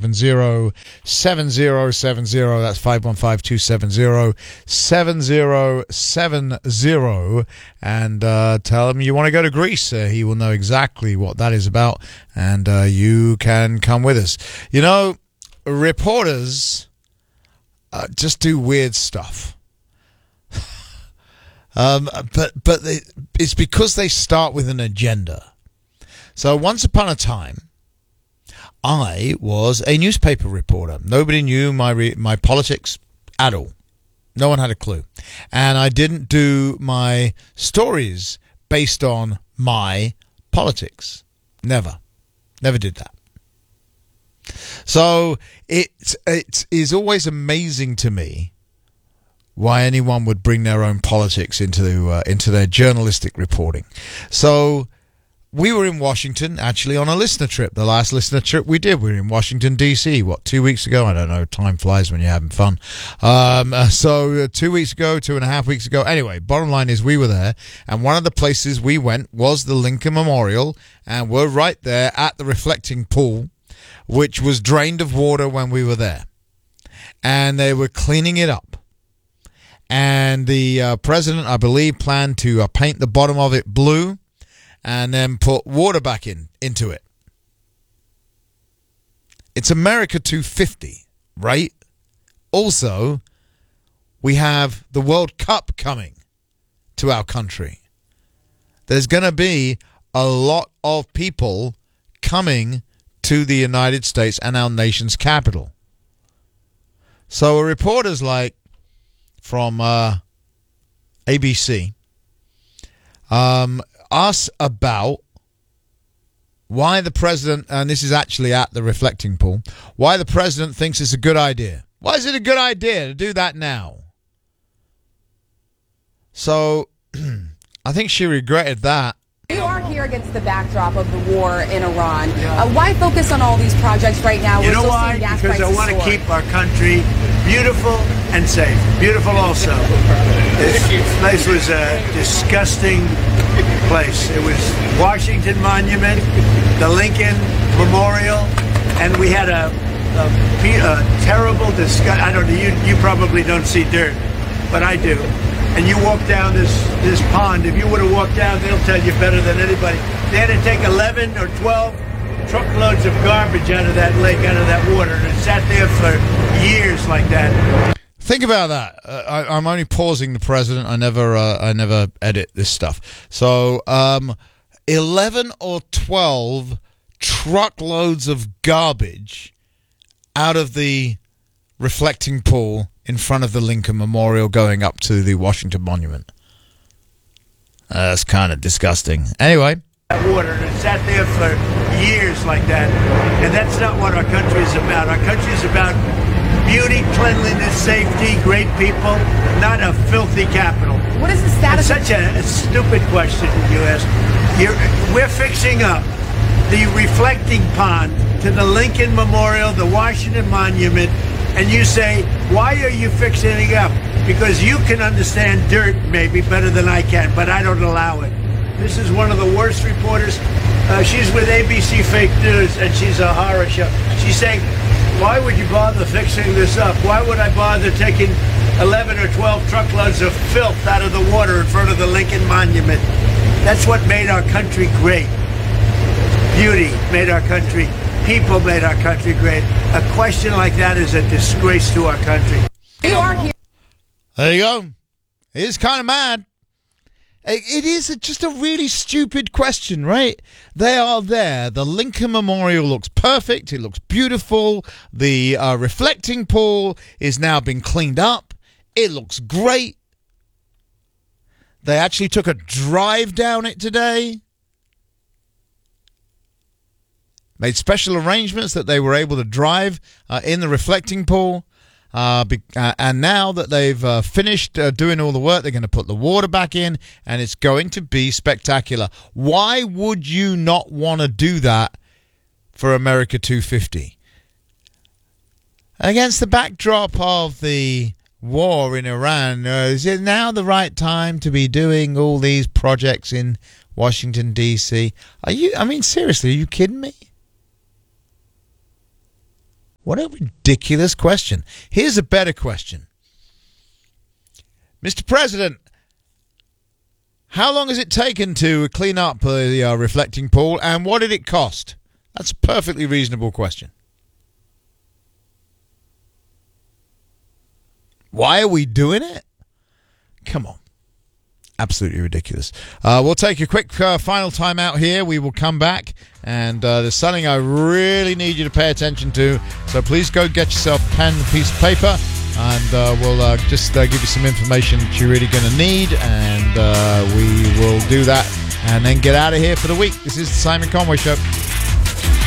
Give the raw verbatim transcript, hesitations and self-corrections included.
seven zero, seven zero seven zero. That's five one five, two seven zero, seven zero seven zero. And uh, tell him you want to go to Greece. Uh, he will know exactly what that is about, and uh, you can come with us. You know, reporters uh, just do weird stuff. um, but but they, it's because they start with an agenda. So once upon a time, I was a newspaper reporter. Nobody knew my re- my politics at all. No one had a clue. And I didn't do my stories based on my politics. Never. Never did that. So it, it is always amazing to me why anyone would bring their own politics into uh, into their journalistic reporting. So we were in Washington, actually, on a listener trip. The last listener trip we did, we were in Washington, D C, what, two weeks ago? I don't know. Time flies when you're having fun. Um, uh, so uh, two weeks ago, two and a half weeks ago. Anyway, bottom line is we were there, and one of the places we went was the Lincoln Memorial, and we're right there at the reflecting pool, which was drained of water when we were there. And they were cleaning it up. And the uh, president, I believe, planned to uh, paint the bottom of it blue, and then put water back in into it. It's America two fifty, right? Also, we have the World Cup coming to our country. There's going to be a lot of people coming to the United States and our nation's capital. So a reporter's like from uh, A B C um, us about why the president, and this is actually at the reflecting pool, why the president thinks it's a good idea. Why is it a good idea to do that now? So I think she regretted that. You are here against the backdrop of the war in Iran. Uh, why focus on all these projects right now? You We're know still why? seeing gas Because I prices want to soar. keep our country beautiful and safe. Beautiful also. This place was a disgusting place. It was Washington Monument, the Lincoln Memorial, and we had a, a, a terrible disgust. I don't know, you, you probably don't see dirt, but I do. And you walk down this, this pond, if you would have walked down, they'll tell you better than anybody. They had to take eleven or twelve truckloads of garbage out of that lake, out of that water, and it sat there for years like that. Think about that. Uh, I, I'm only pausing the president. I never, uh, I never edit this stuff. So, um, eleven or twelve truckloads of garbage out of the reflecting pool in front of the Lincoln Memorial going up to the Washington Monument. Uh, that's kind of disgusting. Anyway. That water, and it sat there for years like that. And that's not what our country is about. Our country is about beauty, cleanliness, safety, great people, not a filthy capital. What is the status? It's such a, a stupid question you ask. You're, we're fixing up the reflecting pond to the Lincoln Memorial, the Washington Monument, and you say, why are you fixing it up? Because you can understand dirt maybe better than I can, but I don't allow it. This is one of the worst reporters. Uh, she's with A B C Fake News, and she's a horror show. She's saying, why would you bother fixing this up? Why would I bother taking eleven or twelve truckloads of filth out of the water in front of the Lincoln Monument? That's what made our country great. Beauty made our country. People made our country great. A question like that is a disgrace to our country. You are here. There you go. He's kind of mad. It is just a really stupid question, right? They are there. The Lincoln Memorial looks perfect. It looks beautiful. The uh, reflecting pool is now been cleaned up. It looks great. They actually took a drive down it today. Made special arrangements that they were able to drive uh, in the reflecting pool. Uh, be, uh, and now that they've uh, finished uh, doing all the work, they're going to put the water back in, and it's going to be spectacular. Why would you not want to do that for America two fifty? Against the backdrop of the war in Iran, uh, is it now the right time to be doing all these projects in Washington, D C? Are you, I mean, seriously, are you kidding me? What a ridiculous question. Here's a better question. Mister President, how long has it taken to clean up the uh, reflecting pool, and what did it cost? That's a perfectly reasonable question. Why are we doing it? Come on. Absolutely ridiculous. Uh, we'll take a quick uh, final time out here. We will come back, and uh, there's something I really need you to pay attention to. So please go get yourself a pen and a piece of paper, and uh, we'll uh, just uh, give you some information that you're really going to need, and uh, we will do that and then get out of here for the week. This is the Simon Conway Show.